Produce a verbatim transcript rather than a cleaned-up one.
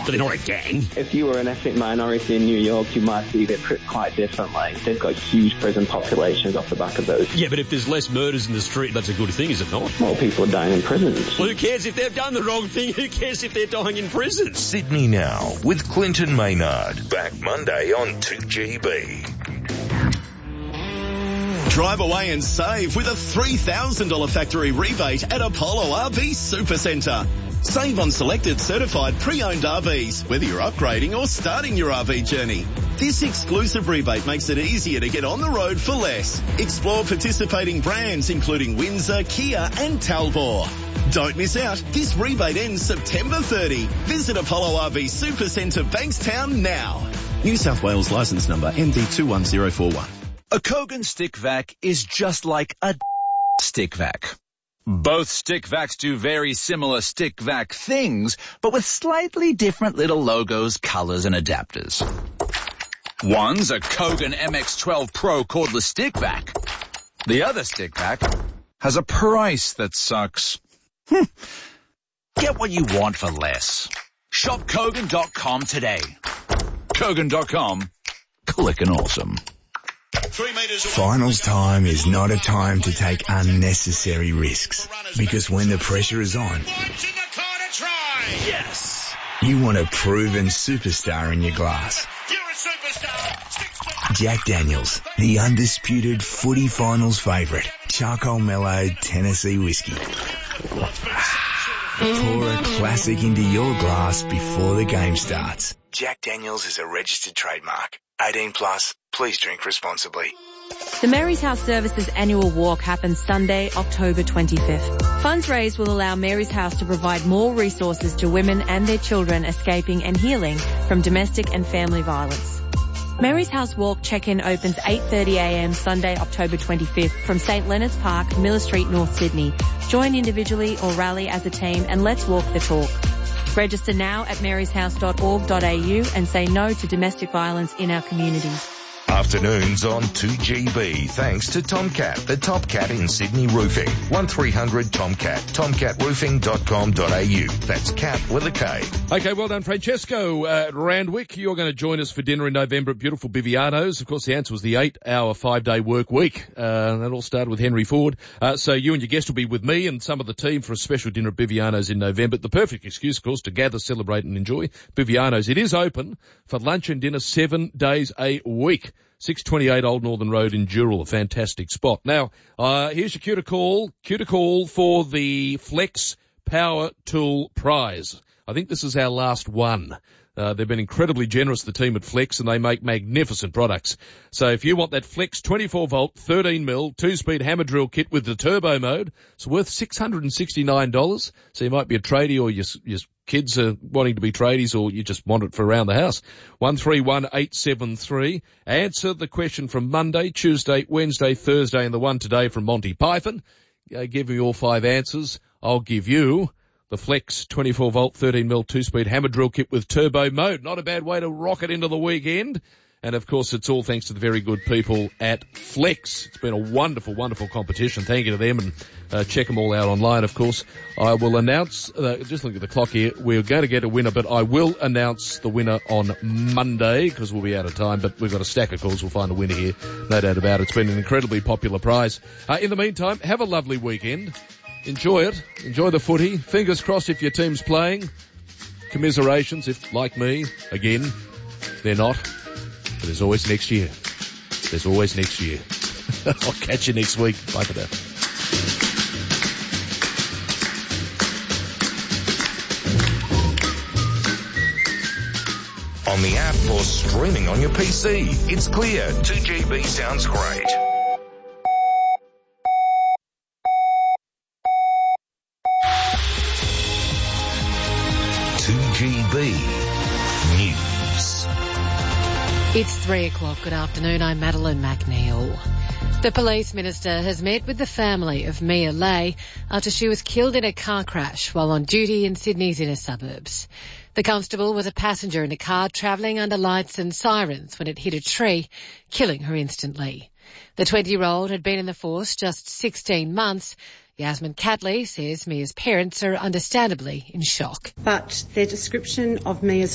But they're not a gang. If you were an ethnic minority in New York, you might see it quite differently. They've got huge prison populations off the back of those. Yeah, but if there's less murders in the street, that's a good thing, is it not? More people are dying in prisons. Well, who cares if they've done the wrong thing? Who cares if they're dying in prison? Sydney Now with Clinton Maynard. Back Monday on two G B. Drive away and save with a three thousand dollars factory rebate at Apollo R V Supercentre. Save on selected certified pre-owned R Vs, whether you're upgrading or starting your R V journey. This exclusive rebate makes it easier to get on the road for less. Explore participating brands including Windsor, Kia and Talbot. Don't miss out. This rebate ends September thirtieth. Visit Apollo R V Supercentre Bankstown now. New South Wales licence number M D two one zero four one. A Kogan stick vac is just like a stick vac. Both stick vacs do very similar stick vac things, but with slightly different little logos, colors, and adapters. One's a Kogan M X twelve Pro cordless stick vac. The other stick vac has a price that sucks. Hmm. Get what you want for less. Shop Kogan dot com today. Kogan dot com. Clickin' awesome. Finals time is not a time to take unnecessary risks, because when the pressure is on, Yes! you want a proven superstar in your glass. Jack Daniels, the undisputed footy finals favourite, charcoal mellowed Tennessee whiskey. Pour a classic into your glass before the game starts. Jack Daniels is a registered trademark. eighteen plus, please drink responsibly. The Mary's House Services annual walk happens Sunday, October twenty-fifth. Funds raised will allow Mary's House to provide more resources to women and their children escaping and healing from domestic and family violence. Mary's House Walk check-in opens eight thirty a m Sunday, October twenty-fifth from St Leonard's Park, Miller Street, North Sydney. Join individually or rally as a team and let's walk the talk. Register now at marys house dot org dot a u and say no to domestic violence in our communities. Afternoons on two G B, thanks to Tomcat, the top cat in Sydney roofing. one three hundred Tomcat, tomcat roofing dot com dot a u. That's cat with a K. Okay, well done, Francesco uh, at Randwick. You're going to join us for dinner in November at beautiful Viviano's. Of course, the answer was the eight-hour, five-day work week. Uh, that all started with Henry Ford. Uh, so you and your guest will be with me and some of the team for a special dinner at Viviano's in November. The perfect excuse, of course, to gather, celebrate and enjoy Viviano's. It is open for lunch and dinner seven days a week. six twenty-eight Old Northern Road in Dural, a fantastic spot. Now, uh, here's your cue to call, cue to call for the Flex Power Tool Prize. I think this is our last one. Uh, they've been incredibly generous, the team at Flex, and they make magnificent products. So if you want that Flex twenty-four volt, thirteen mil, two-speed hammer drill kit with the turbo mode, it's worth six hundred sixty-nine dollars. So you might be a tradie or your, your kids are wanting to be tradies or you just want it for around the house. one three one eight seven three. Answer the question from Monday, Tuesday, Wednesday, Thursday, and the one today from Monty Python. Uh, give me all five answers. I'll give you the Flex twenty-four volt, thirteen mil, two-speed hammer drill kit with turbo mode. Not a bad way to rock it into the weekend. And, of course, it's all thanks to the very good people at Flex. It's been a wonderful, wonderful competition. Thank you to them, and uh, check them all out online, of course. I will announce, uh, just look at the clock here, we're going to get a winner, but I will announce the winner on Monday because we'll be out of time, but we've got a stack of calls. We'll find a winner here, no doubt about it. It's been an incredibly popular prize. Uh, in the meantime, have a lovely weekend. Enjoy it. Enjoy the footy. Fingers crossed if your team's playing. Commiserations if, like me, again, they're not. But there's always next year. There's always next year. I'll catch you next week. Bye for now. On the app or streaming on your P C, it's clear. two G B sounds great. two G B News. It's three o'clock. Good afternoon. I'm Madeline McNeil. The police minister has met with the family of Mia Lay after she was killed in a car crash while on duty in Sydney's inner suburbs. The constable was a passenger in a car travelling under lights and sirens when it hit a tree, killing her instantly. The twenty-year-old had been in the force just sixteen months. Yasmin Catley says Mia's parents are understandably in shock. But their description of Mia's